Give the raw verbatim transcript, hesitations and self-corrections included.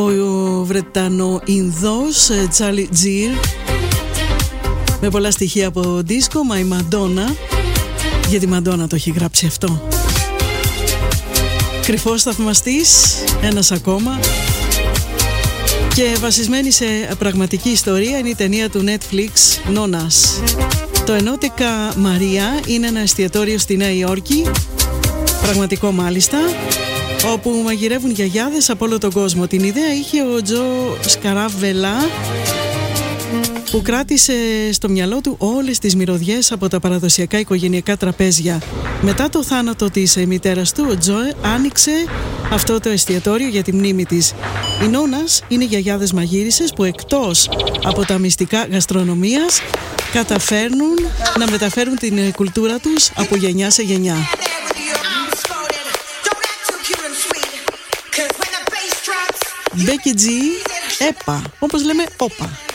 Ο Βρετανο-Ινδός Τσάλι Τζιρ, με πολλά στοιχεία από δίσκο, μα η Μαντόνα, για τη Μαντόνα το έχει γράψει αυτό. Κρυφός θαυμαστής, ένας ακόμα. Και βασισμένη σε πραγματική ιστορία είναι η ταινία του Netflix Νόνας. Το Ενώτικα Μαρία είναι ένα εστιατόριο στη Νέα Υόρκη, πραγματικό μάλιστα, όπου μαγειρεύουν γιαγιάδες από όλο τον κόσμο. Την ιδέα είχε ο Τζο Σκαράβελα, που κράτησε στο μυαλό του όλες τις μυρωδιές από τα παραδοσιακά οικογενειακά τραπέζια. Μετά το θάνατο της μητέρας του, ο Τζο άνοιξε αυτό το εστιατόριο για τη μνήμη της. Οι Νόνας είναι γιαγιάδες μαγείρισες που εκτός από τα μυστικά γαστρονομίας καταφέρνουν να μεταφέρουν την κουλτούρα τους από γενιά σε γενιά. Μπέκι Τζι, έπα, όπως λέμε όπα.